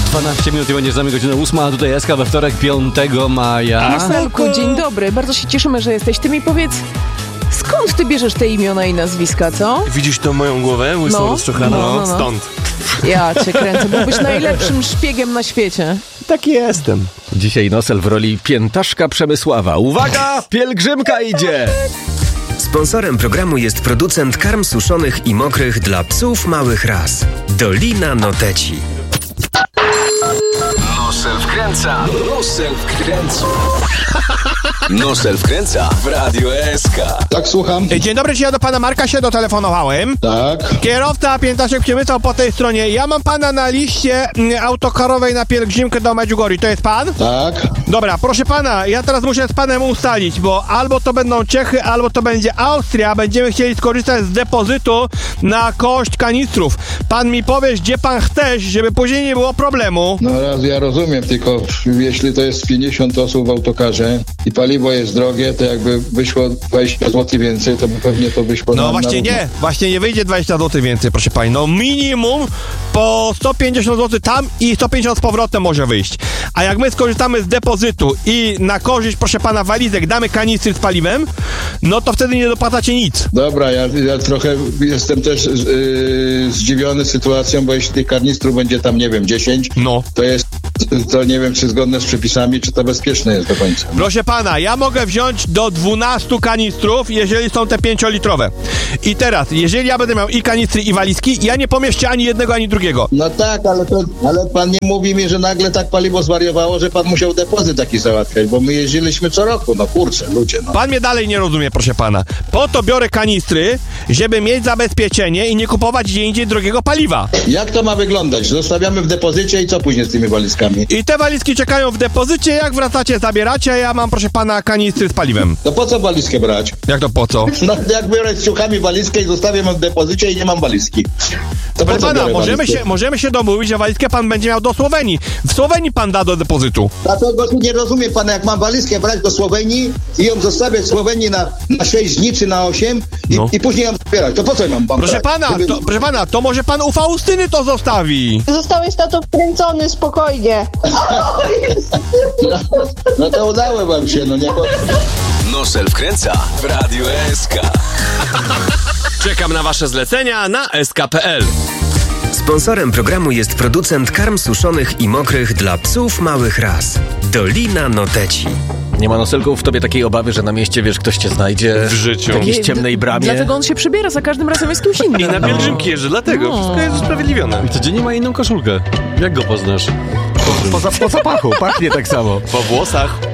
12 minut i będzie z nami godzina 8, a tutaj Eska we wtorek 5 maja. Marcelku, dzień dobry. Bardzo się cieszymy, że jesteś. Ty mi powiedz, skąd ty bierzesz te imiona i nazwiska, co? Widzisz tą moją głowę łysą rozczochaną? No. Stąd. Ja cię kręcę. Byłbyś najlepszym szpiegiem na świecie. Taki jestem. Dzisiaj Nosel w roli piętaszka Przemysława. Uwaga, pielgrzymka idzie! Sponsorem programu jest producent karm suszonych i mokrych dla psów małych ras. Dolina Noteci. Nosel wkręca. Nosel wkręca. Nosel wkręca w Radio SK. Tak, słucham. Dzień dobry, ja do pana Marka się dotelefonowałem. Tak. Kierowca Piętaszek Przemysław po tej stronie. Ja mam pana na liście autokarowej na pielgrzymkę do Medjugorje. To jest pan? Tak. Dobra, proszę pana, ja teraz muszę z panem ustalić, bo albo to będą Czechy, albo to będzie Austria. Będziemy chcieli skorzystać z depozytu na koszt kanistrów. Pan mi powie, gdzie pan chcesz, żeby później nie było problemu. No raz ja rozumiem, tylko jeśli to jest 50 osób w autokarze i paliwo jest drogie, to jakby wyszło 20 zł więcej, to by pewnie to wyszło No na właśnie nie wyjdzie 20 zł więcej, proszę pani. No minimum po 150 zł tam i 150 z powrotem może wyjść. A jak my skorzystamy z depozytu i na korzyść, proszę pana, walizek damy kanistry z paliwem, no to wtedy nie dopłacacie nic. Dobra, ja trochę jestem też zdziwiony sytuacją, bo jeśli tych kanistrów będzie tam, nie wiem, 10, No. to nie wiem, czy zgodne z przepisami, czy to bezpieczne jest do końca. Proszę pana, ja mogę wziąć do 12 kanistrów, jeżeli są te 5-litrowe. I teraz, jeżeli ja będę miał i kanistry, i walizki, ja nie pomieszczę ani jednego, ani drugiego. No tak, ale pan nie mówi mi, że nagle tak paliwo zwariowało, że pan musiał depozyt taki załatwiać, bo my jeździliśmy co roku, no kurczę, ludzie, no. Pan mnie dalej nie rozumie, proszę pana. Po to biorę kanistry, żeby mieć zabezpieczenie i nie kupować gdzie indziej drogiego paliwa. Jak to ma wyglądać? Zostawiamy w depozycie i co później z tymi walizkami? I te walizki czekają w depozycie, jak wracacie, zabieracie, a ja mam, proszę pana, kanistry z paliwem. To po co walizkę brać? Jak to po co? No jak biorę z ciuchami walizkę i zostawiam ją w depozycie i nie mam walizki. To po Proszę co pana, biorę walizkę? możemy się domówić, że walizkę pan będzie miał do Słowenii. W Słowenii pan da do depozytu. Dlatego nie rozumie pana, jak mam walizkę brać do Słowenii i ją zostawiać w Słowenii na 6 dni czy na 8 i później ją zabierać. To po co ją mam pan Proszę brać? pana, to może pan u Faustyny to zostawi. Zostałeś tato wkręcony, spokojnie. No to udało wam się, no nie... Nosel wkręca w Radio SK. Czekam na wasze zlecenia na sk.pl. Sponsorem programu jest producent karm suszonych i mokrych dla psów małych ras. Dolina Noteci. Nie ma, Noselku, w tobie takiej obawy, że na mieście, wiesz, ktoś cię znajdzie W życiu. w jakiejś ciemnej bramie? Dlatego on się przybiera, za każdym razem jest kimś innym. I na pielgrzymki jeżdżę, dlatego. Wszystko jest usprawiedliwione. I codziennie ma inną koszulkę. Jak go poznasz? Po zapachu, pachnie tak samo. Po włosach.